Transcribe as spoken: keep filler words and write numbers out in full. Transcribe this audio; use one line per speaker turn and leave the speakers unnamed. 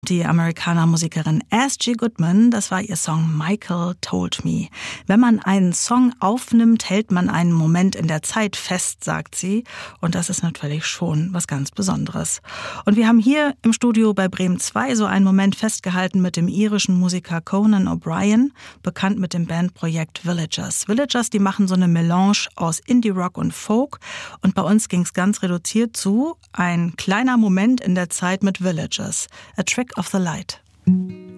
Die Amerikaner-Musikerin S G Goodman, das war ihr Song Michael Told Me. Wenn man einen Song aufnimmt, hält man einen Moment in der Zeit fest, sagt sie. Und das ist natürlich schon was ganz Besonderes. Und wir haben hier im Studio bei Bremen zwei so einen Moment festgehalten mit dem irischen Musiker Conan O'Brien, bekannt mit dem Bandprojekt Villagers. Villagers, die machen so eine Melange aus Indie-Rock und Folk. Und bei uns ging es ganz reduziert zu ein kleiner Moment in der Zeit mit Villagers. A Trick of the Light.